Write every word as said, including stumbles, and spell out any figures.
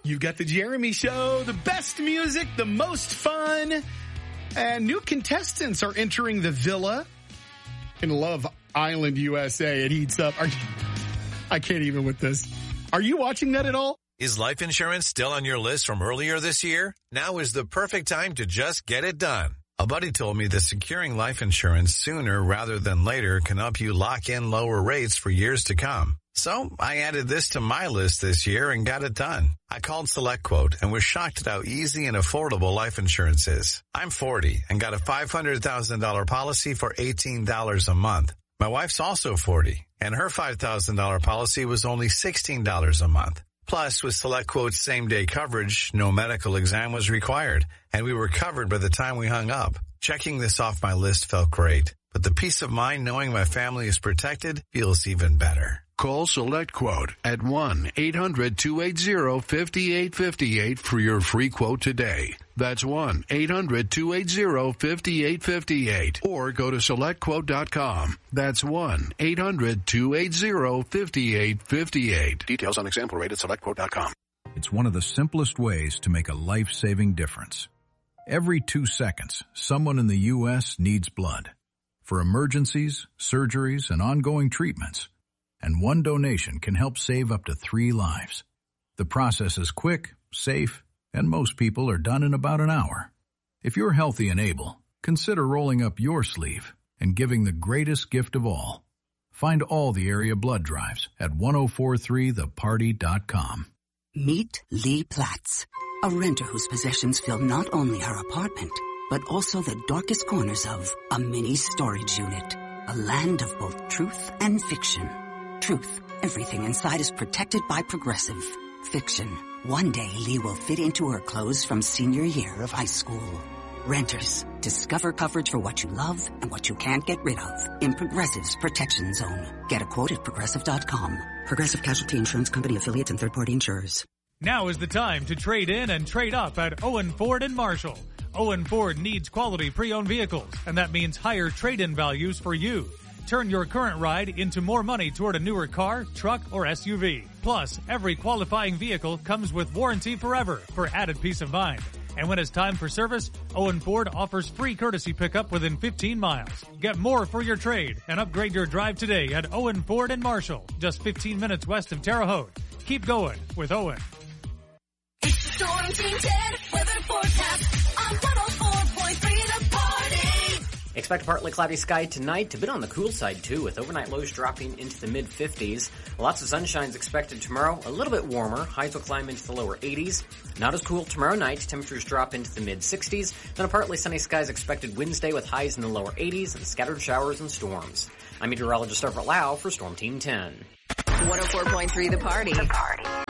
You've got the Jeremy Show, the best music, the most fun, and new contestants are entering the villa in Love Island, U S A. It heats up. Are you, I can't even with this. Are you watching that at all? Is life insurance still on your list from earlier this year? Now is the perfect time to just get it done. A buddy told me that securing life insurance sooner rather than later can help you lock in lower rates for years to come. So I added this to my list this year and got it done. I called SelectQuote and was shocked at how easy and affordable life insurance is. I'm forty and got a five hundred thousand dollars policy for eighteen dollars a month. My wife's also forty and her five thousand dollars policy was only sixteen dollars a month. Plus, with SelectQuote's same-day coverage, no medical exam was required, and we were covered by the time we hung up. Checking this off my list felt great, but the peace of mind knowing my family is protected feels even better. Call SelectQuote at one eight hundred two eight zero five eight five eight for your free quote today. That's one eight hundred two eight zero five eight five eight. Or go to select quote dot com. That's one eight hundred two eight zero five eight five eight. Details on example rate at select quote dot com. It's one of the simplest ways to make a life-saving difference. Every two seconds, someone in the U S needs blood for emergencies, surgeries, and ongoing treatments. And one donation can help save up to three lives. The process is quick, safe, and most people are done in about an hour. If you're healthy and able, consider rolling up your sleeve and giving the greatest gift of all. Find all the area blood drives at ten forty-three the party dot com. Meet Lee Platts, a renter whose possessions fill not only her apartment, but also the darkest corners of a mini storage unit. A land of both truth and fiction. Truth, everything inside is protected by Progressive. Fiction, one day Lee will fit into her clothes from senior year of high school. Renters, discover coverage for what you love and what you can't get rid of in Progressive's Protection Zone. Get a quote at progressive dot com. Progressive Casualty Insurance Company affiliates and third-party insurers. Now is the time to trade in and trade up at Owen Ford and Marshall. Owen Ford needs quality pre-owned vehicles, and that means higher trade-in values for you. Turn your current ride into more money toward a newer car, truck, or S U V. Plus, every qualifying vehicle comes with warranty forever for added peace of mind. And when it's time for service, Owen Ford offers free courtesy pickup within fifteen miles. Get more for your trade and upgrade your drive today at Owen Ford and Marshall, just fifteen minutes west of Terre Haute. Keep going with Owen. It's the Storm Team ten weather forecast on one oh four point three The Party. Expect a partly cloudy sky tonight, a bit on the cool side too, with overnight lows dropping into the mid fifties. Lots of sunshine is expected tomorrow, a little bit warmer. Highs will climb into the lower eighties. Not as cool tomorrow night, temperatures drop into the mid sixties. Then a partly sunny sky is expected Wednesday with highs in the lower eighties and scattered showers and storms. I'm meteorologist Everett Lau for Storm Team ten. one oh four point three The Party. The Party.